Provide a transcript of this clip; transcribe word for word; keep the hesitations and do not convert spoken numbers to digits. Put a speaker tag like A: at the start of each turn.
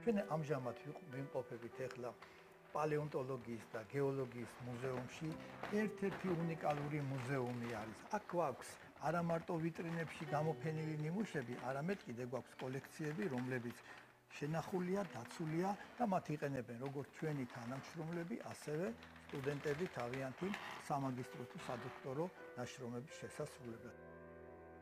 A: ჩვენ ამჟამად ვიმყოფებით ეხლა პალეონტოლოგიის და გეოლოგიის მუზეუმში ერთ-ერთი უნიკალური მუზეუმი არის. აქ გვაქვს არა მარტო ვიტრინებში გამოფენილი ნიმუშები, არამედ კიდე გვაქვს კოლექციები, რომლებიც შენახულია, დაცულია და მათ იყენებენ როგორც ჩვენი თანამშრომლები, ასევე სტუდენტები თავიანთი სამაგისტრო თუ სადოქტორო ნაშრომების შესასრულებლად.